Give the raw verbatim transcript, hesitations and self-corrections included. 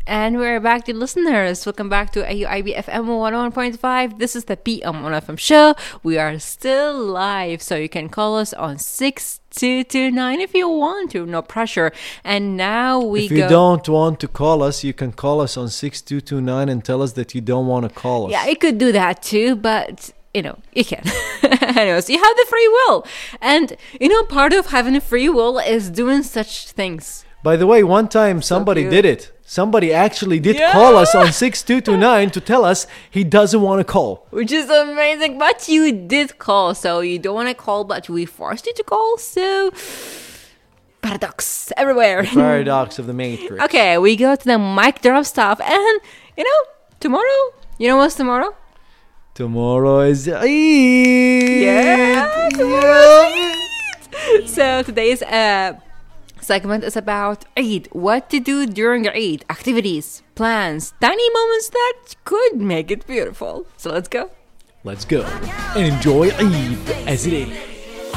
And we're back to listeners. Welcome back to A U I B F M one oh one point five. This is the P M one F M show. We are still live, so you can call us on six two two nine if you want to. No pressure. And now we if you go... don't want to call us, you can call us on six two two nine and tell us that you don't want to call us. Yeah, you could do that too, but... You know, you can. Anyways, you have the free will. And, you know, part of having a free will is doing such things. By the way, one time somebody cute. did it. Somebody actually did Yeah. call us on six two two nine to tell us he doesn't want to call. Which is amazing. But you did call. So you don't want to call, but we forced you to call. So, paradox everywhere. Paradox of the Matrix. Okay, we go to the mic drop stuff. And, you know, tomorrow, you know what's tomorrow? Tomorrow is Eid. Yeah, tomorrow's Eid. So today's uh, segment is about Eid. What to do during Eid. Activities, plans, tiny moments that could make it beautiful. So let's go. Let's go and enjoy Eid as it is.